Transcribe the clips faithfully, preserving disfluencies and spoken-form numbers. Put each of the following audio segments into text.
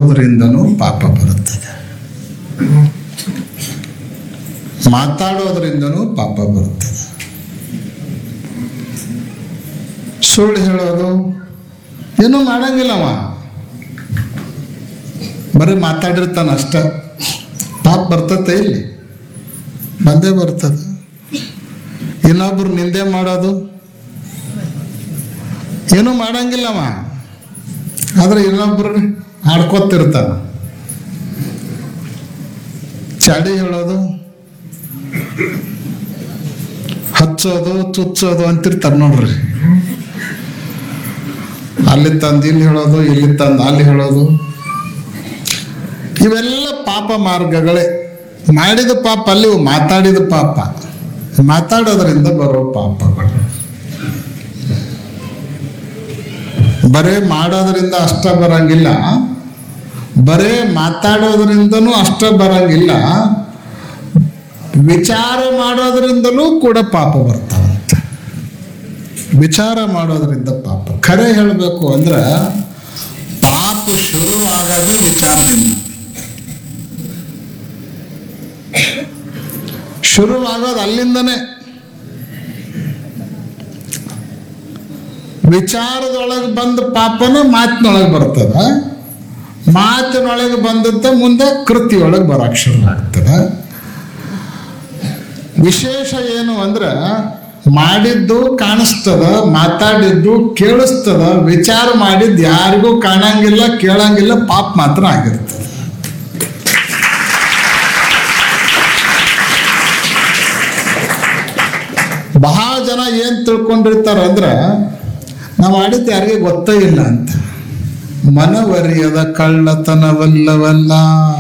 ಮಾತಾಡೋದ್ರಿಂದನೂ ಪಾಪ ಬರುತ್ತದೆ, ಮಾತಾಡೋದ್ರಿಂದನೂ ಪಾಪ ಬರುತ್ತದೆ. ಸುಳ್ಳು ಹೇಳೋದು ಏನೂ ಮಾಡಂಗಿಲ್ಲವ, ಬರೀ ಮಾತಾಡಿರ್ತಾನ ಅಷ್ಟ, ಪಾಪ ಬರ್ತತೆ, ಇಲ್ಲಿ ಬಂದೇ ಬರ್ತದೆ. ಇನ್ನೊಬ್ರು ನಿಂದೆ ಮಾಡೋದು ಏನೂ ಮಾಡಂಗಿಲ್ಲವ, ಆದ್ರೆ ಇನ್ನೊಬ್ರು ಆಡ್ಕೊತಿರ್ತಾನ. ಚಾಡಿ ಹೇಳೋದು, ಹಚ್ಚೋದು, ಚುಚ್ಚೋದು ಅಂತಿರ್ತಾರ ನೋಡ್ರಿ. ಅಲ್ಲಿ ತಂದು ಇಲ್ಲಿ ಹೇಳೋದು, ಇಲ್ಲಿ ತಂದು ಅಲ್ಲಿ ಹೇಳೋದು, ಇವೆಲ್ಲ ಪಾಪ ಮಾರ್ಗಗಳೇ. ಮಾಡಿದ ಪಾಪ ಅಲ್ಲಿ, ಮಾತಾಡಿದ ಪಾಪ, ಮಾತಾಡೋದ್ರಿಂದ ಬರೋ ಪಾಪಗಳು. ಬರೇ ಮಾಡೋದ್ರಿಂದ ಅಷ್ಟ ಬರಂಗಿಲ್ಲ, ಬರೇ ಮಾತಾಡೋದ್ರಿಂದನೂ ಅಷ್ಟ ಬರಂಗಿಲ್ಲ, ವಿಚಾರ ಮಾಡೋದ್ರಿಂದಲೂ ಕೂಡ ಪಾಪ ಬರ್ತಾವಂತೆ. ವಿಚಾರ ಮಾಡೋದ್ರಿಂದ ಪಾಪ. ಖರೆ ಹೇಳಬೇಕು ಅಂದ್ರೆ ಪಾಪ ಶುರು ಆಗೋದು ವಿಚಾರದಿಂದ. ಶುರುವಾಗೋದು ಅಲ್ಲಿಂದನೇ. ವಿಚಾರದೊಳಗೆ ಬಂದ ಪಾಪನ ಮಾತಿನೊಳಗೆ ಬರ್ತದ, ಮಾತಿನೊಳಗೆ ಬಂದದ್ದ ಮುಂದೆ ಕೃತಿಯೊಳಗೆ ಬರಕ್ಕೆ ಶುರು ಆಗ್ತದ. ವಿಶೇಷ ಏನು ಅಂದ್ರೆ ಮಾಡಿದ್ದು ಕಾಣಿಸ್ತದ, ಮಾತಾಡಿದ್ದು ಕೇಳಿಸ್ತದ, ವಿಚಾರ ಮಾಡಿದ್ದು ಯಾರಿಗೂ ಕಾಣಂಗಿಲ್ಲ, ಕೇಳಂಗಿಲ್ಲ, ಪಾಪ ಮಾತ್ರ ಆಗಿರ್ತದೆ. ಬಹಳ ಜನ ಏನ್ ತಿಳ್ಕೊಂಡಿರ್ತಾರ ಅಂದ್ರೆ ನಾವು ಮಾಡಿದ್ದು ಯಾರಿಗೆ ಗೊತ್ತೇ ಇಲ್ಲ ಅಂತ. ಮನವರಿಯದ ಕಳ್ಳತನವಲ್ಲವಲ್ಲ.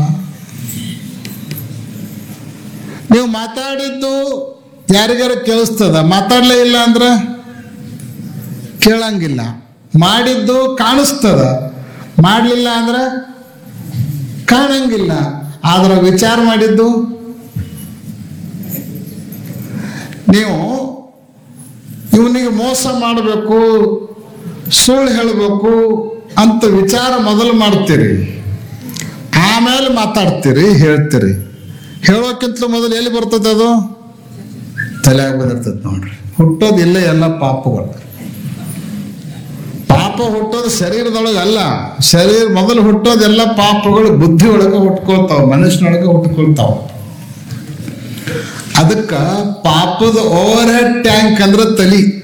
ನೀವು ಮಾತಾಡಿದ್ದು ಯಾರಿಗಾರ ಕೇಳಿಸ್ತದ, ಮಾತಾಡ್ಲೇ ಇಲ್ಲ ಅಂದ್ರೆ ಕೇಳಂಗಿಲ್ಲ. ಮಾಡಿದ್ದು ಕಾಣಿಸ್ತದ, ಮಾಡಲಿಲ್ಲ ಅಂದ್ರೆ ಕಾಣಂಗಿಲ್ಲ. ಆದ್ರೆ ವಿಚಾರ ಮಾಡಿದ್ದು, ನೀವು ಇವನಿಗೆ ಮೋಸ ಮಾಡಬೇಕು, ಸುಳ್ಳು ಹೇಳಬೇಕು ಅಂತ ವಿಚಾರ ಮೊದಲು ಮಾಡ್ತೀರಿ, ಆಮೇಲೆ ಮಾತಾಡ್ತೀರಿ, ಹೇಳ್ತೀರಿ. ಹೇಳೋಕ್ಕಿಂತಲೂ ಮೊದಲು ಎಲ್ಲಿ ಬರ್ತದೆ ಅದು? ತಲೆಯಾಗಿ ಬಂದಿರ್ತದೆ ನೋಡ್ರಿ. ಹುಟ್ಟೋದು ಇಲ್ಲೇ ಎಲ್ಲ ಪಾಪಗಳು. ಪಾಪ ಹುಟ್ಟೋದು ಶರೀರದೊಳಗೆ ಅಲ್ಲ, ಶರೀರ ಮೊದಲು ಹುಟ್ಟೋದೆಲ್ಲ ಪಾಪಗಳು ಬುದ್ಧಿ ಒಳಗೆ ಹುಟ್ಕೊಳ್ತಾವ, ಮನುಷ್ಯನೊಳಗೆ ಹುಟ್ಕೊಳ್ತಾವ. ಅದಕ್ಕ ಪಾಪದ ಓವರ್ ಹೆಡ್ ಟ್ಯಾಂಕ್ ಅಂದ್ರೆ ತಲಿ.